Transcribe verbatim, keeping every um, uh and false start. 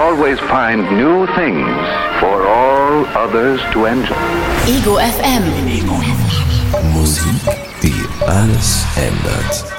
always find new things for all others to enjoy. Ego F M. Musik, die alles ändert.